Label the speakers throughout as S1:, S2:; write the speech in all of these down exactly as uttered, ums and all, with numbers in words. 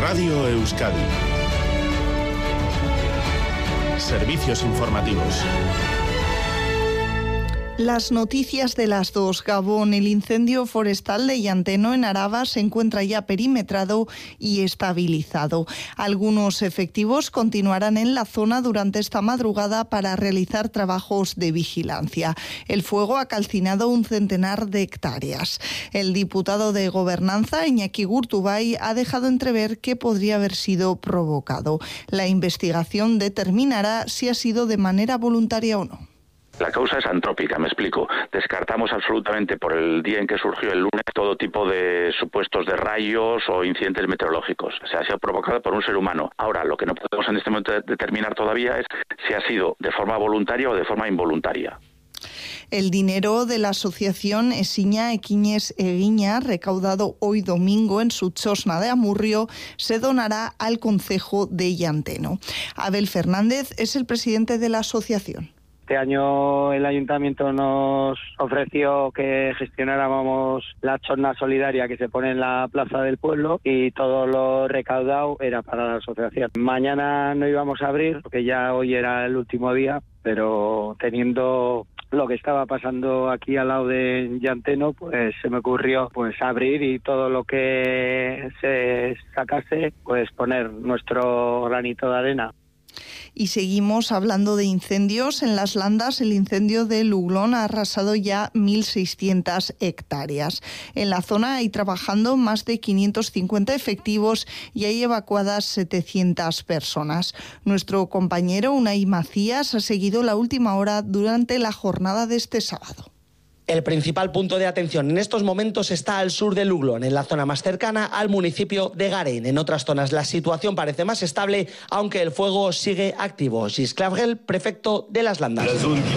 S1: Radio Euskadi. Servicios informativos.
S2: Las noticias de las dos. Gabón, el incendio forestal de Llanteno en Araba se encuentra ya perimetrado y estabilizado. Algunos efectivos continuarán en la zona durante esta madrugada para realizar trabajos de vigilancia. El fuego ha calcinado un centenar de hectáreas. El diputado de Gobernanza, Iñaki Gurtubay, ha dejado entrever que podría haber sido provocado. La investigación determinará si ha sido de manera voluntaria o no.
S3: La causa es antrópica, me explico. Descartamos absolutamente por el día en que surgió el lunes todo tipo de supuestos de rayos o incidentes meteorológicos. O sea, ha sido provocada por un ser humano. Ahora, lo que no podemos en este momento determinar todavía es si ha sido de forma voluntaria o de forma involuntaria.
S2: El dinero de la asociación Esiña Equiñes Eguiña, recaudado hoy domingo en su chosna de Amurrio, se donará al concejo de Llanteno. Abel Fernández es el presidente de la asociación.
S4: Este año el ayuntamiento nos ofreció que gestionáramos la chosna solidaria que se pone en la plaza del pueblo y todo lo recaudado era para la asociación. Mañana no íbamos a abrir porque ya hoy era el último día, pero teniendo lo que estaba pasando aquí al lado de Llanteno, pues se me ocurrió pues abrir y todo lo que se sacase, pues poner nuestro granito de arena.
S2: Y seguimos hablando de incendios. En Las Landas, el incendio de Luglón ha arrasado ya mil seiscientas hectáreas. En la zona hay trabajando más de quinientos cincuenta efectivos y hay evacuadas setecientas personas. Nuestro compañero Unai Macías ha seguido la última hora durante la jornada de este sábado.
S5: El principal punto de atención en estos momentos está al sur de Luglón, en la zona más cercana al municipio de Garén. En otras zonas la situación parece más estable, aunque el fuego sigue activo. Gis Clavrel, prefecto de Las Landas.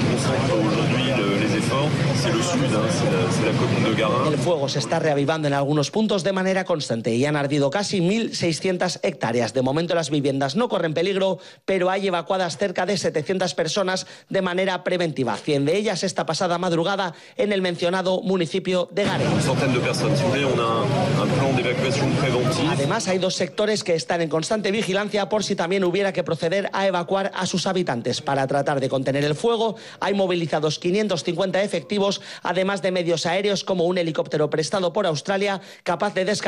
S5: El fuego se está reavivando en algunos puntos de manera constante y han ardido casi mil seiscientas hectáreas. De momento las viviendas no corren peligro, pero hay evacuadas cerca de setecientas personas de manera preventiva. cien de ellas esta pasada madrugada en el mencionado municipio de Garén. Además, hay dos sectores que están en constante vigilancia por si también hubiera que proceder a evacuar a sus habitantes. Para tratar de contener el fuego, hay movilizados quinientos cincuenta efectivos, además de medios aéreos como un helicóptero prestado por Australia capaz de descargar